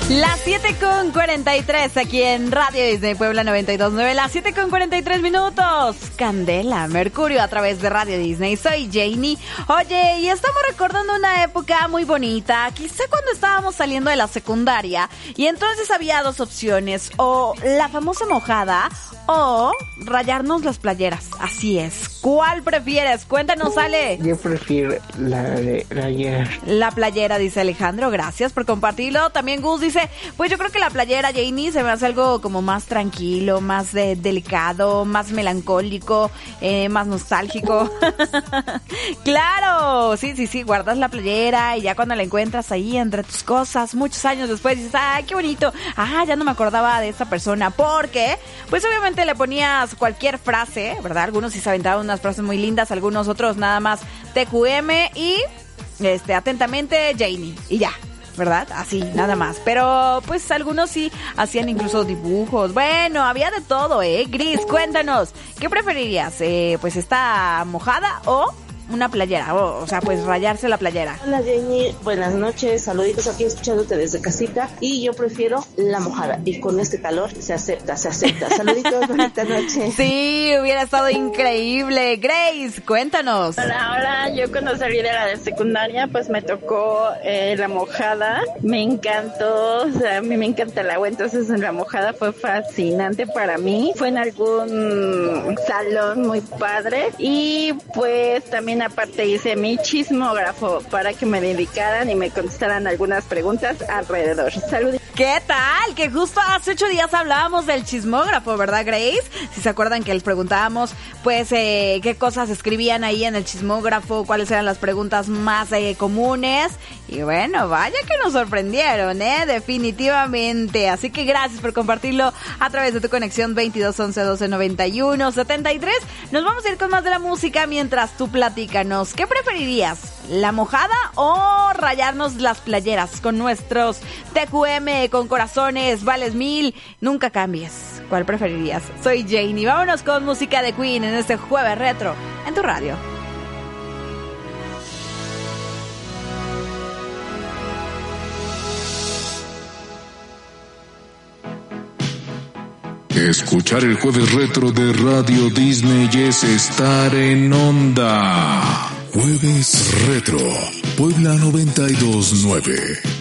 Las 7:43 aquí en Radio Disney Puebla 92.9, las 7:43 minutos. Candela, Mercurio a través de Radio Disney. Soy Janie. Oye, y estamos recordando una época muy bonita, quizá cuando estábamos saliendo de la secundaria, y entonces había dos opciones, o la famosa mojada o rayarnos las playeras. Así es. ¿Cuál prefieres? Cuéntanos, Ale. Yo prefiero la playera. La playera, dice Alejandro. Gracias por compartirlo. También Gus dice, pues yo creo que la playera, Janie, se me hace algo como más tranquilo, más delicado, más melancólico, más nostálgico. ¡Claro! Sí, guardas la playera y ya cuando la encuentras ahí entre tus cosas, muchos años después dices, ¡ay, qué bonito! Ah, ya no me acordaba de esta persona. Porque, pues obviamente le ponías cualquier frase, ¿verdad? Algunos sí se aventaban unas frases muy lindas, algunos otros nada más TQM y atentamente Janie y ya, ¿verdad? Así, nada más. Pero pues algunos sí hacían incluso dibujos. Bueno, había de todo, Gris, cuéntanos, ¿qué preferirías? Pues esta mojada o una playera, o sea, pues rayarse la playera. Hola Jenny, buenas noches, saluditos aquí escuchándote desde casita, y yo prefiero la mojada, y con este calor se acepta, saluditos, bonita noche. Sí, hubiera estado increíble. Grace, cuéntanos. Ahora yo cuando salí de la secundaria, pues me tocó la mojada, me encantó, o sea, a mí me encanta el agua, entonces la mojada fue fascinante para mí, fue en algún salón muy padre, y pues también aparte hice mi chismógrafo para que me dedicaran y me contestaran algunas preguntas alrededor. Saludos. ¿Qué tal? Que justo hace 8 días hablábamos del chismógrafo, ¿verdad, Grace? Si se acuerdan que les preguntábamos, pues, qué cosas escribían ahí en el chismógrafo, cuáles eran las preguntas más comunes. Y bueno, vaya que nos sorprendieron, definitivamente. Así que gracias por compartirlo a través de tu conexión 22 11 12 91 73. Nos vamos a ir con más de la música mientras tú platícanos. ¿Qué preferirías? ¿La mojada o rayarnos las playeras con nuestros TQM, con corazones, vales 1000? Nunca cambies. ¿Cuál preferirías? Soy Janie. Vámonos con música de Queen en este jueves retro en tu radio. Escuchar el jueves retro de Radio Disney es estar en onda. Jueves retro, Puebla 92.9.